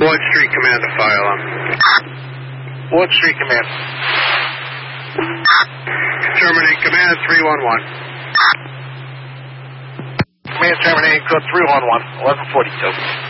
Ward Street Command to fire alarm. Ward Street Command. Terminate Command 311. Command terminating code 311, 1142.